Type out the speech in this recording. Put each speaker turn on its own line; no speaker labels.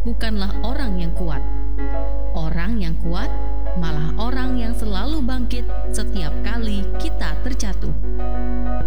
bukanlah orang yang kuat. Orang yang kuat malah orang yang selalu bangkit setiap kali kita terjatuh.